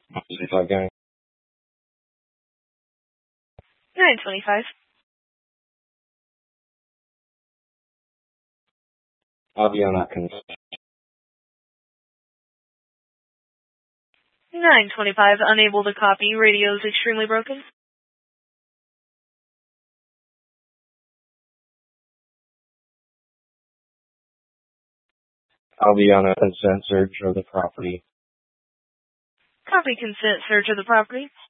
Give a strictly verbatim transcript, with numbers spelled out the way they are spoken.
twenty-five gang. nine twenty-five. I'll be on that consent. nine twenty-five, unable to copy. Radio is extremely broken. I'll be on a consent search of the property. Copy consent search of the property.